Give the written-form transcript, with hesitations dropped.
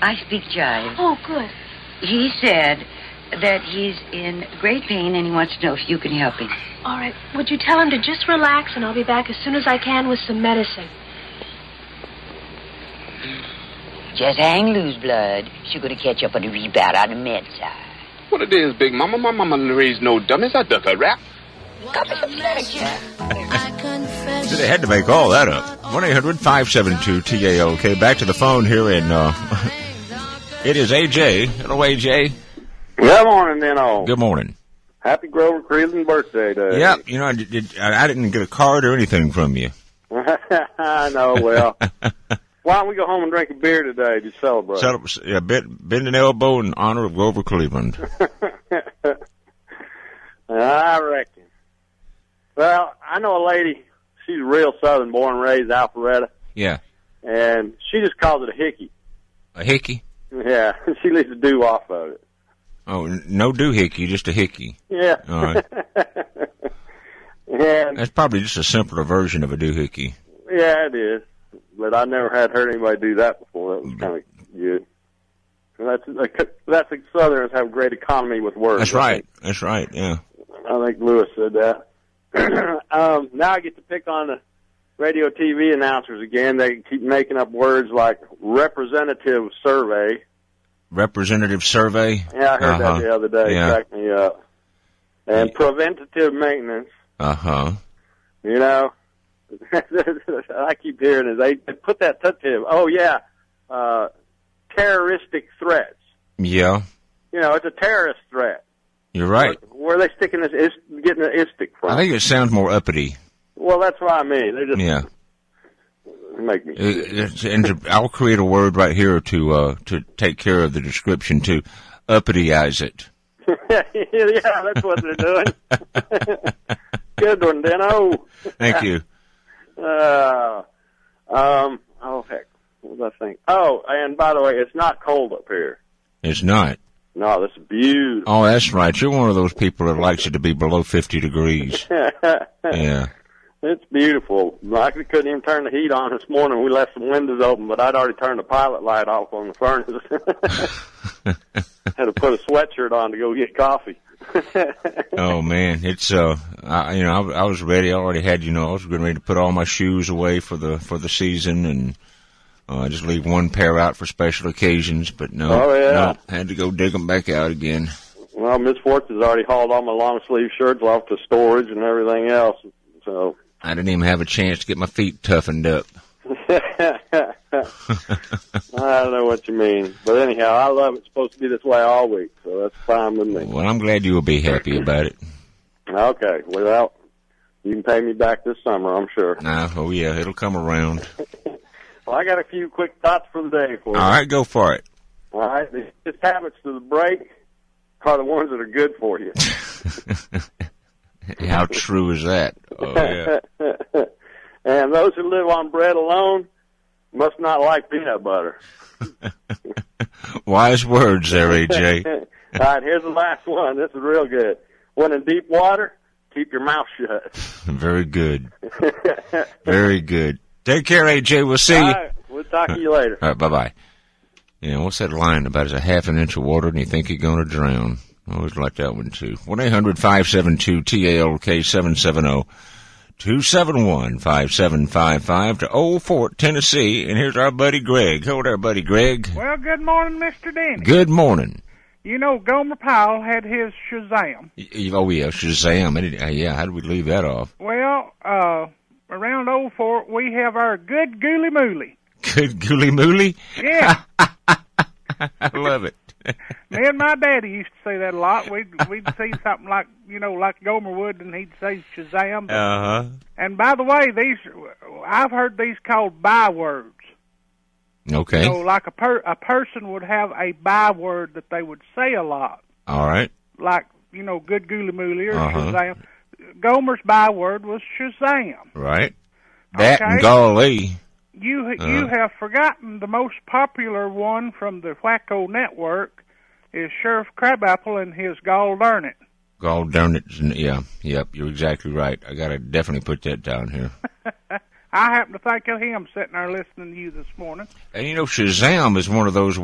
I speak jive. Oh, good. He said that he's in great pain and he wants to know if you can help him. All right. Would you tell him to just relax and I'll be back as soon as I can with some medicine? Just hang loose, blood. She's going to catch up on the rebound on the med side. What it is, Big Mama? My mama raised no dummies. I duck a rap. So they had to make all that up. 1-800-572-TALK. Back to the phone here in, it is AJ. Hello, AJ. Good morning, then, Good morning. Happy Grover Cleveland birthday day. Yep, I didn't get a card or anything from you. I know, well. Why don't we go home and drink a beer today to celebrate? Bend an elbow in honor of Grover Cleveland. I reckon. Well, I know a lady, she's real southern, born and raised Alpharetta. Yeah. And she just calls it a hickey. A hickey? Yeah, she leaves the dew off of it. Oh, no doohickey, just a hickey. Yeah. All right. And that's probably just a simpler version of a doohickey. Yeah, it is. But I never had heard anybody do that before. That was kind of good. That's like Southerners have great economy with words. That's right. That's right, yeah. I think Lewis said that. Now I get to pick on the radio TV announcers again. They keep making up words like representative survey. Representative survey? Yeah, I heard that the other day. Yeah. It cracked me up. And preventative maintenance. Uh-huh. You know, I keep hearing it. They put that touch in. Oh, yeah. Terroristic threats. Yeah. You know, it's a terrorist threat. You're right. Where are they sticking this, getting the istic from? I think it sounds more uppity. Well, that's what I mean. They just make me. I'll create a word right here to take care of the description, to uppityize it. Yeah, that's what they're doing. Good one, Dino. Thank you. Oh, heck. What was I think? Oh, and by the way, it's not cold up here. It's not. No, this is beautiful. Oh, that's right. You're one of those people that likes it to be below 50 degrees. Yeah. It's beautiful. I couldn't even turn the heat on this morning. We left some windows open, but I'd already turned the pilot light off on the furnace. Had to put a sweatshirt on to go get coffee. Oh man, it's I was ready. I already had, I was getting ready to put all my shoes away for the season, and just leave one pair out for special occasions. But no, had to go dig them back out again. Well, Miss Fortune's already hauled all my long sleeve shirts off to storage and everything else. So I didn't even have a chance to get my feet toughened up. I don't know what you mean. But anyhow, I love it. It's supposed to be this way all week, so that's fine with me. Well, I'm glad you will be happy about it. Okay. Well, you can pay me back this summer, I'm sure. Oh, yeah, it'll come around. Well, I got a few quick thoughts for the day for you. All right, go for it. All right. The biggest habits to the break are the ones that are good for you. How true is that? Oh, yeah. And those who live on bread alone must not like peanut butter. Wise words there, AJ. All right, here's the last one. This is real good. When in deep water, keep your mouth shut. Very good. Very good. Take care, AJ. We'll see you. All right, we'll talk to you later. All right, bye-bye. Yeah, what's that line about? It's a half an inch of water and you think you're going to drown. I always like that one, too. 1-800-572-TALK 770-271-5755 to Old Fort, Tennessee. And here's our buddy Greg. Hello there, buddy Greg. Well, good morning, Mr. Denny. Good morning. You know, Gomer Pyle had his Shazam. Oh, yeah, Shazam. How did we leave that off? Well, around Old Fort, we have our good Gooly Mooly. Good Gooly Mooly? Yeah. I love it. Me and my daddy used to say that a lot. We'd see something like Gomer would, and he'd say Shazam. Uh-huh. And by the way, I've heard these called bywords. Okay. Like a person would have a byword that they would say a lot. All right. Like, good Gooly Mooly or Shazam. Gomer's byword was Shazam. Right. That and golly. You have forgotten the most popular one from the Wacko Network is Sheriff Crabapple and his Gall Darn It. Gall Darn It, yeah. Yep, you're exactly right. I got to definitely put that down here. I happen to think of him sitting there listening to you this morning. And Shazam is one of those